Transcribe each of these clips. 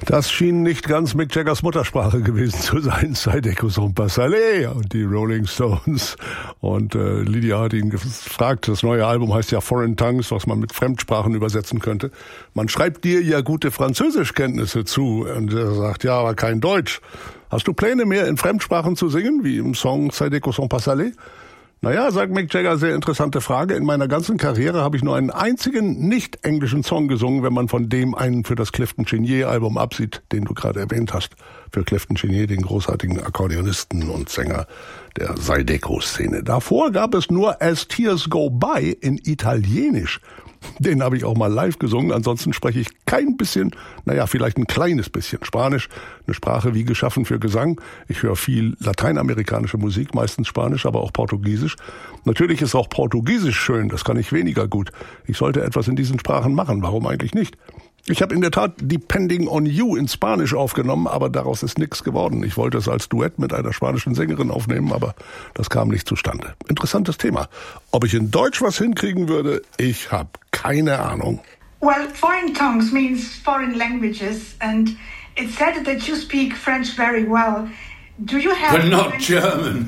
Das schien nicht ganz Mick Jaggers Muttersprache gewesen zu sein, Zydeco son pas aller und die Rolling Stones. Und Lydia hat ihn gefragt, das neue Album heißt ja Foreign Tongues, was man mit Fremdsprachen übersetzen könnte. Man schreibt dir ja gute Französischkenntnisse zu. Und er sagt, ja, aber kein Deutsch. Hast du Pläne, mehr in Fremdsprachen zu singen, wie im Song Zydeco son pas aller? Naja, sagt Mick Jagger, sehr interessante Frage. In meiner ganzen Karriere habe ich nur einen einzigen nicht-englischen Song gesungen, wenn man von dem einen für das Clifton Chenier-Album absieht, den du gerade erwähnt hast. Für Clifton Chenier, den großartigen Akkordeonisten und Sänger der Zydeco-Szene. Davor gab es nur As Tears Go By in Italienisch. Den habe ich auch mal live gesungen. Ansonsten spreche ich kein bisschen, vielleicht ein kleines bisschen Spanisch. Eine Sprache wie geschaffen für Gesang. Ich höre viel lateinamerikanische Musik, meistens Spanisch, aber auch Portugiesisch. Natürlich ist auch Portugiesisch schön, das kann ich weniger gut. Ich sollte etwas in diesen Sprachen machen, warum eigentlich nicht? Ich habe in der Tat Depending on You in Spanisch aufgenommen, aber daraus ist nichts geworden. Ich wollte es als Duett mit einer spanischen Sängerin aufnehmen, aber das kam nicht zustande. Interessantes Thema. Ob ich in Deutsch was hinkriegen würde, ich habe keine Ahnung. Well, foreign tongues means foreign languages, and it's said that you speak French very well. Do you have... But not German.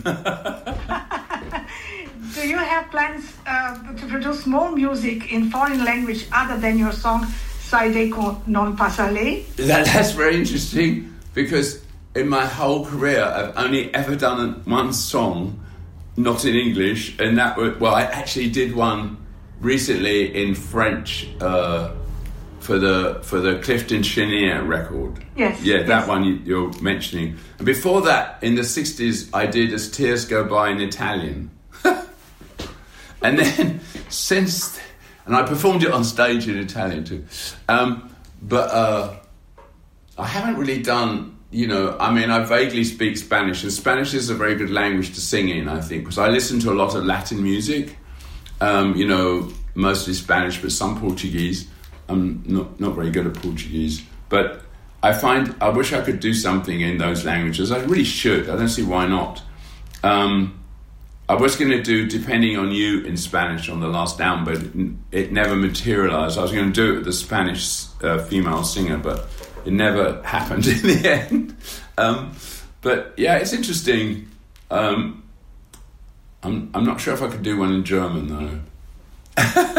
Do you have plans to produce more music in foreign language other than your song Zydeco non pas aller? That's very interesting, because in my whole career I've only ever done one song not in English, and that was, I actually did one recently in French for the Clifton Chenier record. Yes. Yeah, that yes. one you're mentioning. And before that, in the 60s, I did As Tears Go By in Italian. And then and I performed it on stage in Italian too. But I haven't really done, I vaguely speak Spanish, and Spanish is a very good language to sing in, I think, because I listen to a lot of Latin music, mostly Spanish, but some Portuguese. I'm not very good at Portuguese. But I wish I could do something in those languages. I really should. I don't see why not. I was going to do Depending on You in Spanish on the last album, but it never materialized. I was going to do it with the Spanish female singer, but it never happened in the end. But yeah, it's interesting. I'm not sure if I could do one in German, though.